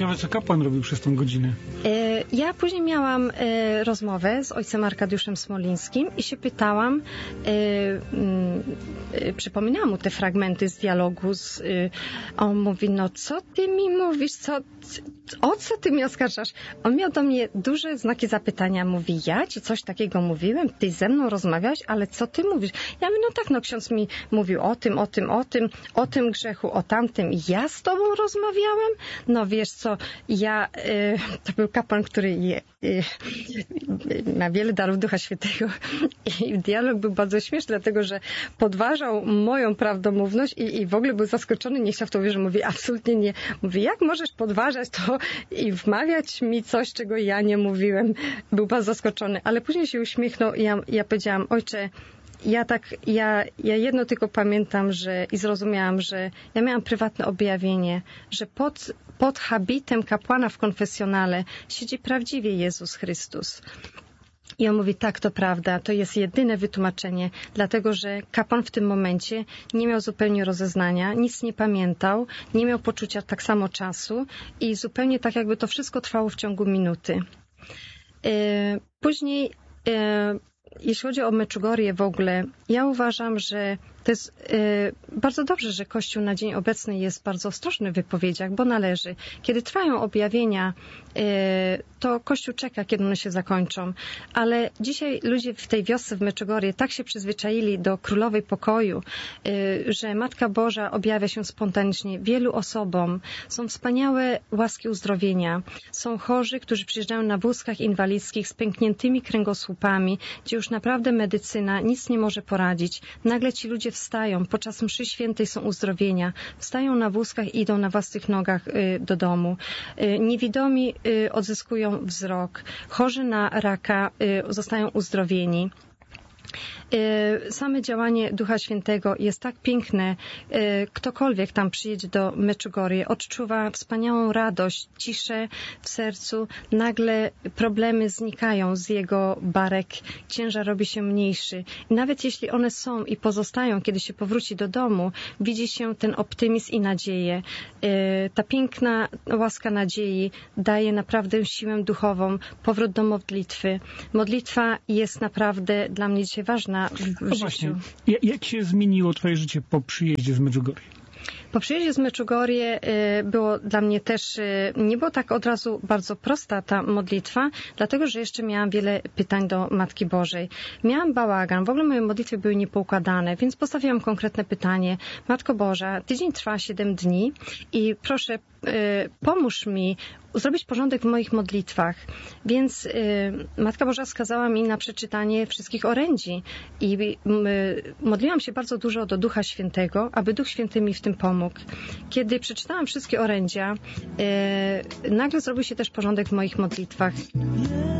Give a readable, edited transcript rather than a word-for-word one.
Ciekawe, co kapłan robił przez tą godzinę. Ja później miałam rozmowę z ojcem Arkadiuszem Smolińskim i się pytałam, przypominałam mu te fragmenty z dialogu. On mówi, no co ty mi mówisz, o co ty mnie oskarżasz? On miał do mnie duże znaki zapytania. Mówi, ja ci coś takiego mówiłem? Ty ze mną rozmawiałeś, ale co ty mówisz? Ja mówię, no tak, no ksiądz mi mówił o tym grzechu, o tamtym. Ja z tobą rozmawiałem? No wiesz co, to był kapłan, który ma wiele darów Ducha Świętego i dialog był bardzo śmieszny, dlatego że podważał moją prawdomówność i w ogóle był zaskoczony, nie chciał w to wierzyć, mówi absolutnie nie. Mówi, jak możesz podważać to i wmawiać mi coś, czego ja nie mówiłem. Był bardzo zaskoczony, ale później się uśmiechnął i ja powiedziałam, ojcze, ja jedno tylko pamiętam, i zrozumiałam, że ja miałam prywatne objawienie, że pod habitem kapłana w konfesjonale siedzi prawdziwie Jezus Chrystus. I on mówi, tak, to prawda, to jest jedyne wytłumaczenie, dlatego że kapłan w tym momencie nie miał zupełnie rozeznania, nic nie pamiętał, nie miał poczucia tak samo czasu i zupełnie tak jakby to wszystko trwało w ciągu minuty. Później, jeśli chodzi o Meczugorie w ogóle, ja uważam, że to jest bardzo dobrze, że Kościół na dzień obecny jest bardzo ostrożny w wypowiedziach, bo należy. Kiedy trwają objawienia, to Kościół czeka, kiedy one się zakończą. Ale dzisiaj ludzie w tej wiosce w Meczugorie tak się przyzwyczaili do Królowej Pokoju, że Matka Boża objawia się spontanicznie wielu osobom. Są wspaniałe łaski uzdrowienia. Są chorzy, którzy przyjeżdżają na wózkach inwalidzkich z pękniętymi kręgosłupami, gdzie już naprawdę medycyna nic nie może poradzić. Nagle ci ludzie wstają, podczas mszy świętej są uzdrowienia, wstają na wózkach i idą na własnych nogach do domu. Niewidomi odzyskują wzrok, chorzy na raka zostają uzdrowieni. Same działanie Ducha Świętego jest tak piękne. Ktokolwiek tam przyjedzie do Meczugorie, odczuwa wspaniałą radość, ciszę w sercu. Nagle problemy znikają z jego barek, ciężar robi się mniejszy. I nawet jeśli one są i pozostają, kiedy się powróci do domu, widzi się ten optymizm i nadzieję. Ta piękna łaska nadziei daje naprawdę siłę duchową, powrót do modlitwy. Modlitwa jest naprawdę dla mnie dzisiaj ważna w życiu. Właśnie. Jak się zmieniło twoje życie po przyjeździe z Medjugorje? Po przyjeździe z Meczugorie było dla mnie też, nie było tak od razu bardzo prosta ta modlitwa, dlatego że jeszcze miałam wiele pytań do Matki Bożej. Miałam bałagan, w ogóle moje modlitwy były niepoukładane, więc postawiłam konkretne pytanie. Matko Boża, tydzień trwa 7 dni i proszę, pomóż mi zrobić porządek w moich modlitwach. Więc Matka Boża skazała mi na przeczytanie wszystkich orędzi i modliłam się bardzo dużo do Ducha Świętego, aby Duch Święty mi w tym pomógł. Kiedy przeczytałam wszystkie orędzia, nagle zrobił się też porządek w moich modlitwach.